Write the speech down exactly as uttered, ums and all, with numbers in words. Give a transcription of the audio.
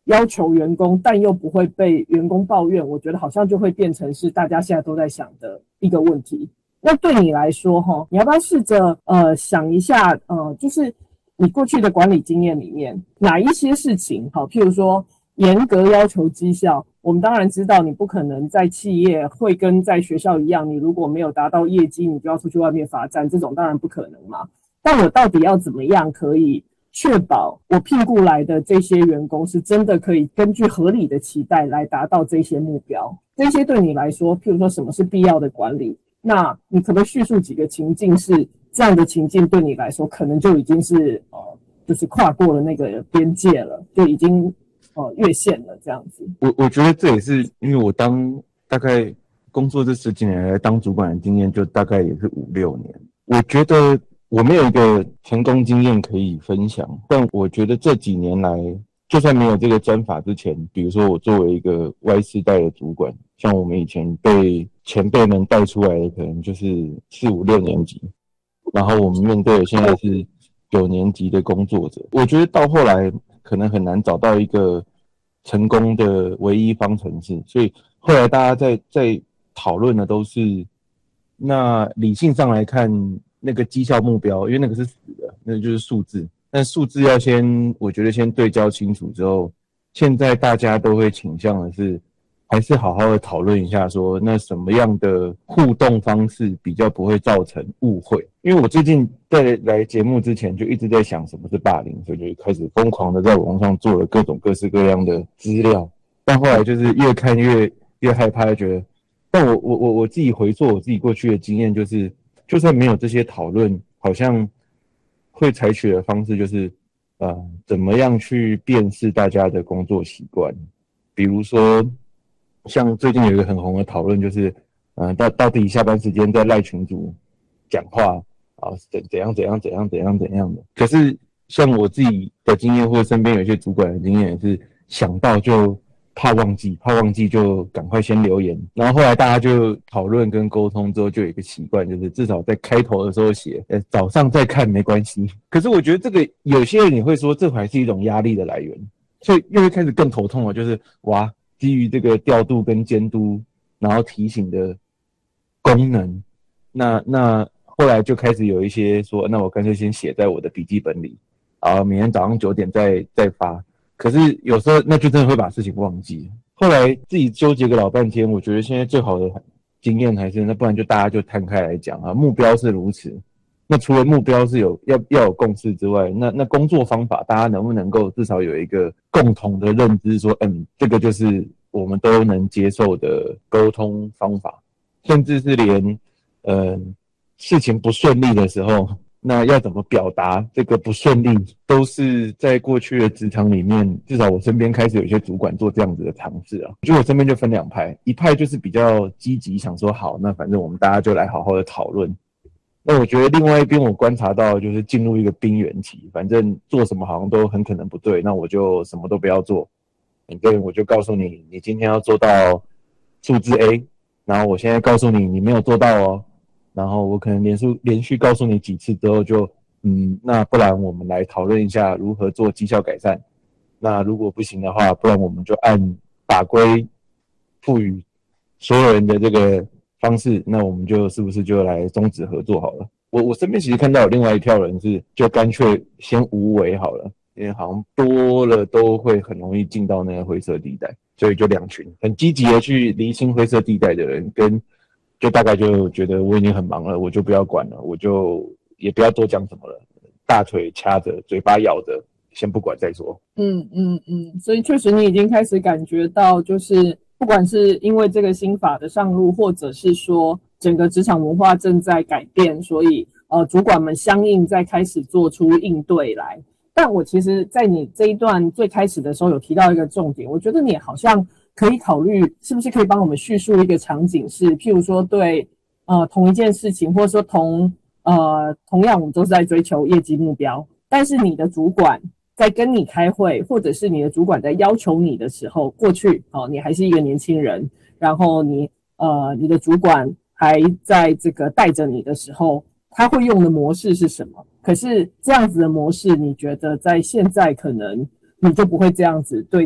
要求员工，但又不会被员工抱怨，我觉得好像就会变成是大家现在都在想的一个问题。那对你来说齁，你要不要试着呃想一下，呃就是你过去的管理经验里面哪一些事情，好，譬如说严格要求绩效，我们当然知道你不可能在企业会跟在学校一样，你如果没有达到业绩，你就要出去外面罚站，这种当然不可能嘛。但我到底要怎么样可以确保我聘雇来的这些员工是真的可以根据合理的期待来达到这些目标？这些对你来说，譬如说什么是必要的管理？那你可不可以叙述几个情境，是这样的情境对你来说可能就已经是呃，就是跨过了那个边界了，就已经呃越线了这样子？ 我我觉得这也是因为我当大概工作这十几年来当主管的经验就大概也是五六年，我觉得我没有一个成功经验可以分享，但我觉得这几年来，就算没有这个专法之前，比如说我作为一个 Y 世代的主管，像我们以前被前辈们带出来的，可能就是四五六年级，然后我们面对的现在是九年级的工作者，我觉得到后来可能很难找到一个成功的唯一方程式，所以后来大家在在讨论的都是，那理性上来看，那个绩效目标，因为那个是死的，那就是数字。但数字要先，我觉得先对焦清楚之后，现在大家都会倾向的是，还是好好的讨论一下说，那什么样的互动方式比较不会造成误会？因为我最近在来节目之前就一直在想什么是霸凌，所以就开始疯狂的在网上做了各种各式各样的资料，但后来就是越看越越害怕，就觉得，但我我我我自己回溯我自己过去的经验，就是就算没有这些讨论，好像会采取的方式就是，呃，怎么样去辨识大家的工作习惯，比如说，像最近有一个很红的讨论，就是，呃，到到底下班时间在赖群组讲话啊，怎怎样怎样怎样怎样怎样的。可是像我自己的经验，或者身边有一些主管的经验，也是想到就怕忘记，怕忘记就赶快先留言。然后后来大家就讨论跟沟通之后，就有一个习惯，就是至少在开头的时候写，呃，早上再看没关系。可是我觉得这个有些人你会说，这还是一种压力的来源，所以又会开始更头痛了，就是哇，基于这个调度跟监督，然后提醒的功能，那那后来就开始有一些说，那我干脆先写在我的笔记本里，然后明天早上九点再再发。可是有时候那就真的会把事情忘记。后来自己纠结个老半天，我觉得现在最好的经验还是，那不然就大家就摊开来讲啊，目标是如此。那除了目标是有要要有共识之外，那那工作方法大家能不能够至少有一个共同的认知说，嗯，这个就是我们都能接受的沟通方法，甚至是连呃事情不顺利的时候，那要怎么表达这个不顺利，都是在过去的职场里面，至少我身边开始有一些主管做这样子的尝试啊。就我身边就分两派，一派就是比较积极，想说好，那反正我们大家就来好好的讨论。那我觉得另外一边我观察到就是进入一个冰原期，反正做什么好像都很可能不对，那我就什么都不要做。反正我就告诉你，你今天要做到数字 A， 然后我现在告诉你，你没有做到哦。然后我可能连续连续告诉你几次之后就，嗯，那不然我们来讨论一下如何做绩效改善。那如果不行的话，不然我们就按法规赋予所有人的这个方式，那我们就是不是就来终止合作好了？我我身边其实看到有另外一票人是，就干脆先无为好了，因为好像多了都会很容易进到那个灰色地带，所以就两群很积极的去厘清灰色地带的人，跟就大概就觉得我已经很忙了，我就不要管了，我就也不要多讲什么了，大腿掐着，嘴巴咬着，先不管再说。 嗯嗯嗯，所以确实你已经开始感觉到，就是不管是因为这个新法的上路，或者是说整个职场文化正在改变，所以呃主管们相应在开始做出应对来。但我其实在你这一段最开始的时候有提到一个重点，我觉得你好像可以考虑是不是可以帮我们叙述一个场景，是譬如说对呃同一件事情，或者说同呃同样我们都是在追求业绩目标，但是你的主管在跟你开会，或者是你的主管在要求你的时候，过去哦你还是一个年轻人，然后你呃你的主管还在这个带着你的时候，他会用的模式是什么？可是这样子的模式，你觉得在现在可能你就不会这样子对